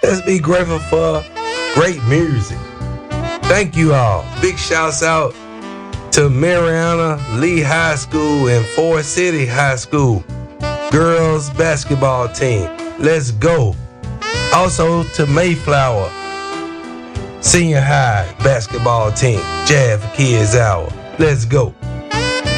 Let's be grateful for great music. Thank you all. Big shouts out to Mariana Lee High School and Forest City High School girls basketball team. Let's go. Also to Mayflower Senior High basketball team. Jazz for Kids Hour. Let's go.